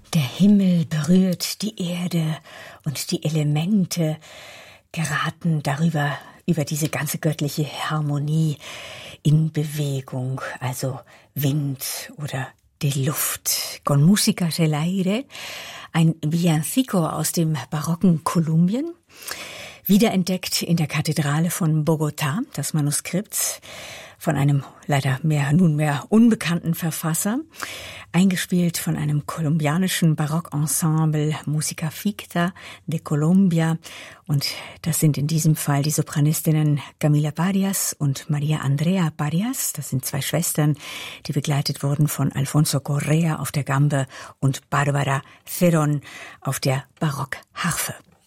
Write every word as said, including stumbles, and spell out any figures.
Der Himmel berührt die Erde und die Elemente geraten darüber, über diese ganze göttliche Harmonie in Bewegung, also Wind oder die Luft. Con música del aire, ein Villancico aus dem barocken Kolumbien, wiederentdeckt in der Kathedrale von Bogotá, das Manuskript von einem leider mehr nunmehr unbekannten Verfasser, eingespielt von einem kolumbianischen Barockensemble Música Ficta de Colombia, und das sind in diesem Fall die Sopranistinnen Camila Parias und Maria Andrea Parias. Das sind zwei Schwestern, die begleitet wurden von Alfonso Correa auf der Gambe und Barbara Cerón auf der Barockharfe.